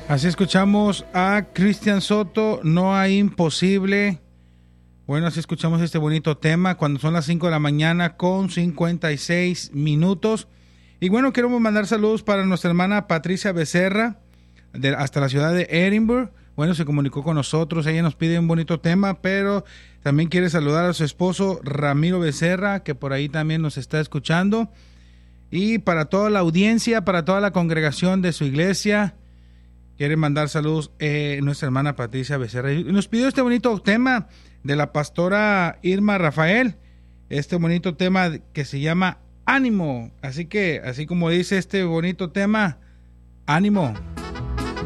Así escuchamos a Cristian Soto, No hay imposible. Bueno, así escuchamos este bonito tema cuando son las 5 de la mañana con 56 minutos. Y bueno, queremos mandar saludos para nuestra hermana Patricia Becerra, hasta la ciudad de Edinburgh. Bueno, se comunicó con nosotros, ella nos pide un bonito tema, pero también quiere saludar a su esposo Ramiro Becerra, que por ahí también nos está escuchando. Y para toda la audiencia, para toda la congregación de su iglesia, quiere mandar saludos nuestra hermana Patricia Becerra. Y nos pidió este bonito tema de la pastora Irma Rafael, este bonito tema que se llama Ánimo. Así que, así como dice este bonito tema, ánimo.